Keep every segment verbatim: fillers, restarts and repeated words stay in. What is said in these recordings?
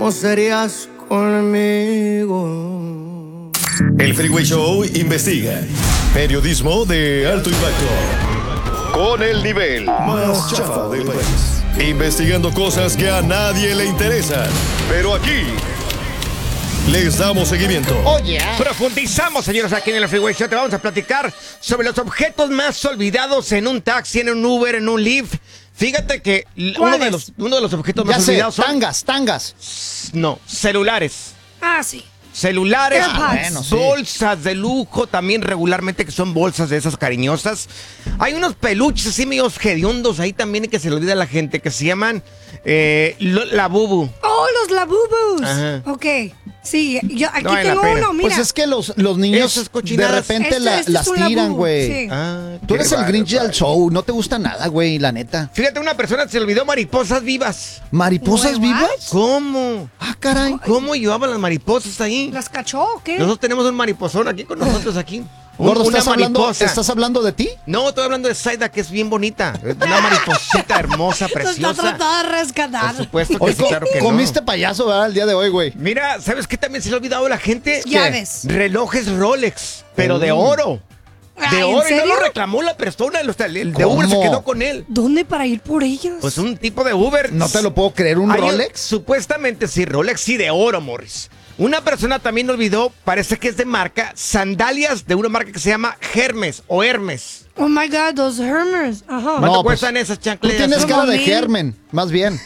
¿cómo serías conmigo? El Freeway Show investiga. Periodismo de alto impacto. Con el nivel más chafa del país. Investigando cosas que a nadie le interesan. Pero aquí les damos seguimiento. Oye, oh, yeah. Profundizamos, señores, aquí en el Freeway Show. Te vamos a platicar sobre los objetos más olvidados en un taxi, en un Uber, en un Lyft. Fíjate que uno de, los, uno de los objetos ya más sé, olvidados son... tangas, tangas. No, celulares. Ah, sí. Celulares, Ah, bueno, sí. Bolsas de lujo, también regularmente que son bolsas de esas cariñosas. Hay unos peluches así medio hediondos ahí también que se le olvida a la gente, que se llaman eh, la bubu. Oh, los labubus. Ajá. Ok, sí, yo aquí no vale tengo uno, mira. Pues es que los, los niños de repente este, la, este las tiran, güey. Sí. Ah, Tú eres el Grinch del show, no te gusta nada, güey, la neta. Fíjate, una persona se le olvidó mariposas vivas. ¿Mariposas What? vivas? ¿Cómo? Ah, caray. ¿Cómo llevaban las mariposas ahí? ¿Las cachó o qué? Nosotros tenemos un mariposón aquí con nosotros aquí. Un, Gordo, una ¿estás hablando, mariposa. ¿estás hablando de ti? No, estoy hablando de Zaida, que es bien bonita. Una mariposita hermosa, Se preciosa. está tratando de rescatar. Por supuesto que Oye, sí, claro que comiste no. payaso, ¿verdad? El día de hoy, güey. Mira, ¿sabes qué también se le ha olvidado a la gente? Llaves. Relojes Rolex, pero de Mm. oro. Ay, De ¿en oro, y no serio? lo reclamó la persona. El, el de ¿Cómo? Uber se quedó con él. ¿Dónde para ir por ellos? Pues un tipo de Uber. No te lo puedo creer, ¿un Hay- Rolex? Supuestamente sí, Rolex sí de oro, Morris. Una persona también olvidó, parece que es de marca, sandalias de una marca que se llama Hermes o Hermes. Oh my God, those Hermes. Ajá. ¿Cuánto No, pues, cuestan esas Tú chancletas? tienes Como cara de mil. germen, más bien.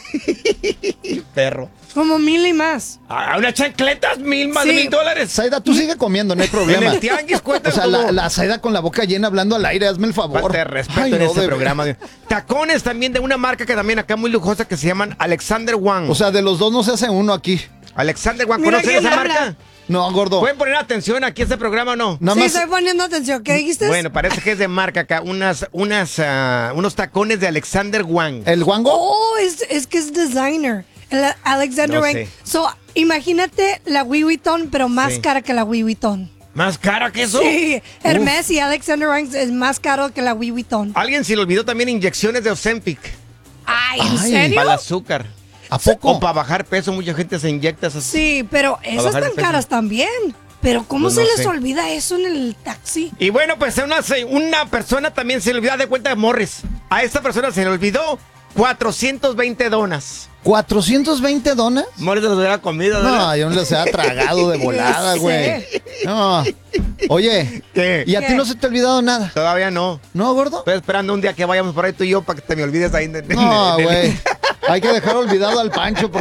Perro. Como mil y más. Ah, unas chancletas, mil más de Sí. mil dólares. Zaida, tú sigue comiendo, no hay problema. En el tianguis cuentan O sea, como- la, la Zaida con la boca llena hablando al aire, hazme el favor. Falta de respeto Ay, en no, este de programa. veras. Tacones también de una marca que también acá muy lujosa que se llaman Alexander Wang. O sea, de los dos no se hace uno aquí. Alexander Wang, Mira ¿conocen quién esa habla. marca? No, gordo. ¿Pueden poner atención aquí a este programa o no? Nada Sí, más. estoy poniendo atención. ¿Qué dijiste? Bueno, parece que es de marca acá. Unas, unas, ah, unos tacones de Alexander Wang. ¿El guango? Oh, es, es que es designer. El Alexander No Wang. sé. So, imagínate la Louis Vuitton, pero más Sí. cara que la Louis Vuitton. ¿Más cara que eso? Sí, Hermes y Alexander Wang es más caro que la Louis Vuitton. Alguien se le olvidó también inyecciones de Ozempic. Ay, ¿en Ay, serio? Para el azúcar. ¿A poco? O para bajar peso, mucha gente se inyecta esas. Sí, pero esas bajar el están peso. caras también. Pero ¿cómo Pues se no les sé. olvida eso en el taxi? Y bueno, pues una, una persona también se le olvidó de cuenta de Morris. A esta persona se le olvidó cuatrocientos veinte donas. ¿cuatrocientos veinte donas? Morris los hubiera comido, No, ¿verdad? yo no les había tragado de volada, Sí. güey. No. Oye, ¿Qué? ¿y a ¿Qué? ti no se te ha olvidado nada? Todavía no. ¿No, gordo? Estoy esperando un día que vayamos por ahí tú y yo para que te me olvides ahí. de- de- No, de- de- güey. Hay que dejar olvidado al Pancho.